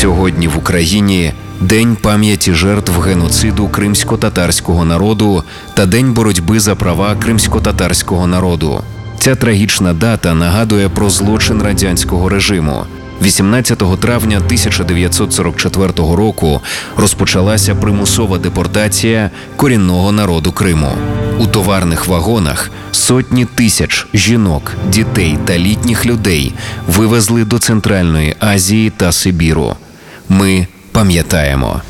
Сьогодні в Україні День пам'яті жертв геноциду кримсько-татарського народу та День боротьби за права кримсько-татарського народу. Ця трагічна дата нагадує про злочин радянського режиму. 18 травня 1944 року розпочалася примусова депортація корінного народу Криму. У товарних вагонах сотні тисяч жінок, дітей та літніх людей вивезли до Центральної Азії та Сибіру. Ми пам'ятаємо.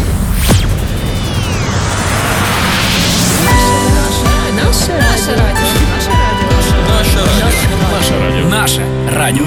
Наше радіо.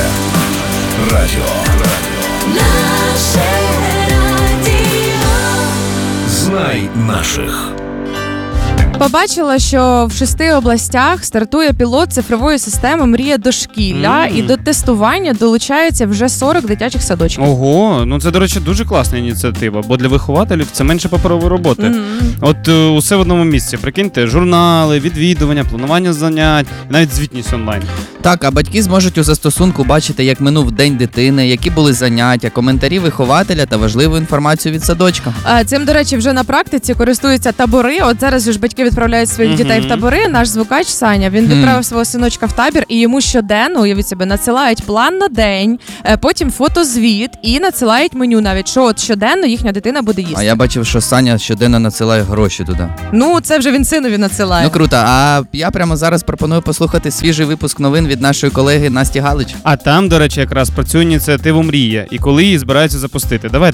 Знай наших. Побачила, що в 6 областях стартує пілот цифрової системи «Мрія дошкілля» і до тестування долучаються вже 40 дитячих садочків. Ого, ну це, до речі, дуже класна ініціатива, бо для вихователів це менше паперової роботи. От усе в одному місці, прикиньте, журнали, відвідування, планування занять, навіть звітність онлайн. Так, а батьки зможуть у застосунку бачити, як минув день дитини, які були заняття, коментарі вихователя та важливу інформацію від садочка. Цим, до речі, вже на практиці користуються табори. От зараз же ж батьки відправляють своїх дітей в табори. Наш звукач Саня, він відправив свого синочка в табір, і йому щоденно, уявіть себе, надсилають план на день, потім фотозвіт і надсилають меню навіть, що от щоденно їхня дитина буде їсти. А я бачив, що Саня щоденно надсилає гроші туди. Ну, це вже він синові надсилає. Ну круто, а я прямо зараз пропоную послухати свіжий випуск новин від нашої колеги Насті Галич. А там, до речі, якраз працює ініціатива «Мрія» і коли її збираються запустити. Давайте